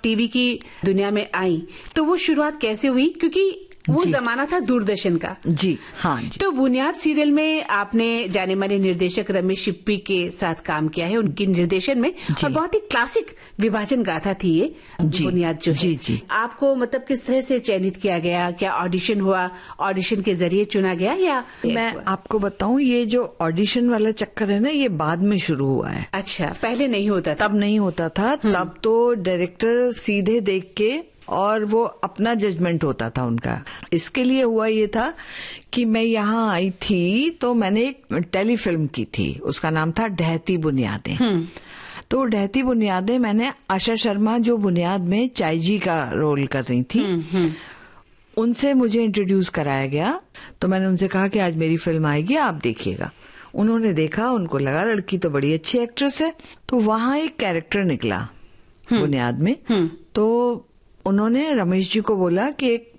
TV की दुनिया में आई तो वो शुरुआत कैसे हुई, क्योंकि वो जमाना था दूरदर्शन का। जी हाँ जी। तो बुनियाद सीरियल में आपने जाने माने निर्देशक रमेश शिप्पी के साथ काम किया है, उनके निर्देशन में, और बहुत ही क्लासिक विभाजन गाथा थी ये बुनियाद जो है। जी। आपको मतलब किस तरह से चयनित किया गया, क्या ऑडिशन हुआ, ऑडिशन के जरिए चुना गया, या मैं आपको बताऊं ये जो ऑडिशन वाला चक्कर है ना, ये बाद में शुरू हुआ है। अच्छा, पहले नहीं होता था? तब नहीं होता था। तब तो डायरेक्टर सीधे देख के और वो अपना जजमेंट होता था उनका। इसके लिए हुआ ये था कि मैं यहाँ आई थी तो मैंने एक टेलीफिल्म की थी, उसका नाम था ढहती बुनियादें। तो ढहती बुनियादें मैंने आशा शर्मा जो बुनियाद में चाय जी का रोल कर रही थी, उनसे मुझे इंट्रोड्यूस कराया गया। तो मैंने उनसे कहा कि आज मेरी फिल्म आएगी, आप देखिएगा। उन्होंने देखा, उनको लगा लड़की तो बड़ी अच्छी एक्ट्रेस है। तो वहां एक कैरेक्टर निकला बुनियाद में। तो उन्होंने रमेश जी को बोला कि एक